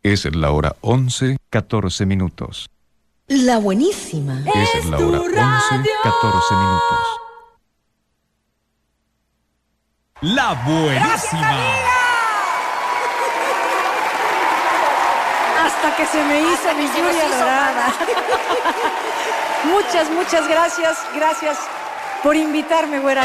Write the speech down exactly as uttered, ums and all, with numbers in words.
Es la hora once, catorce minutos. La buenísima. Es la hora once, catorce minutos. La buenísima. Hasta que se me hizo mi lluvia dorada. Muchas, muchas gracias. Gracias por invitarme, güera.